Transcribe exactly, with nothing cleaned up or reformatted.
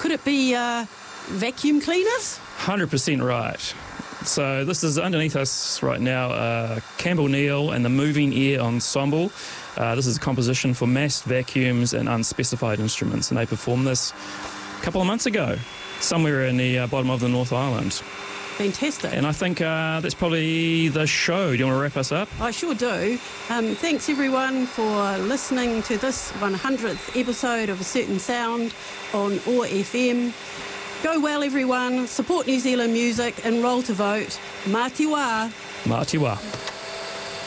Could it be uh, vacuum cleaners? one hundred percent right. So this is underneath us right now, uh, Campbell Neal and the Moving Air Ensemble. Uh, this is a composition for massed vacuums and unspecified instruments, and they performed this a couple of months ago, somewhere in the uh, bottom of the North Island. Fantastic. And I think uh, that's probably the show. Do you want to wrap us up? I sure do. Um, thanks everyone for listening to this one hundredth episode of A Certain Sound on O A R F M. Go well everyone, support New Zealand music and roll to vote. Mā te wā. Mā te wā.